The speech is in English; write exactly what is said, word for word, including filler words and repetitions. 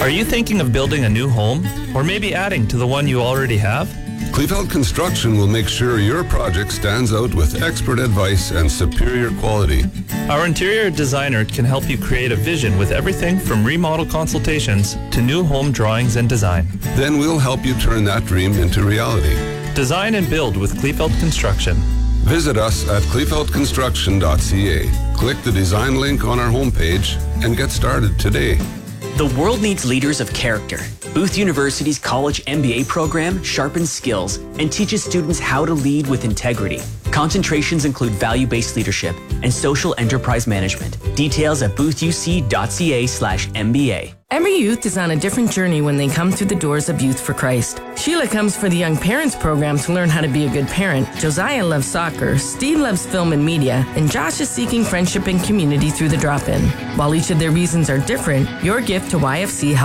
Are you thinking of building a new home, or maybe adding to the one you already have? Kleefeld Construction will make sure your project stands out with expert advice and superior quality. Our interior designer can help you create a vision with everything from remodel consultations to new home drawings and design. Then we'll help you turn that dream into reality. Design and build with Kleefeld Construction. Visit us at kleefeld construction dot c a. Click the design link on our homepage and get started today. The world needs leaders of character. Booth University's college M B A program sharpens skills and teaches students how to lead with integrity. Concentrations include value-based leadership and social enterprise management. Details at booth u c dot c a slash M B A. Every youth is on a different journey when they come through the doors of Youth for Christ. Sheila comes for the Young Parents program to learn how to be a good parent. Josiah loves soccer, Steve loves film and media, and Josh is seeking friendship and community through the drop-in. While each of their reasons are different, your gift to Y F C helps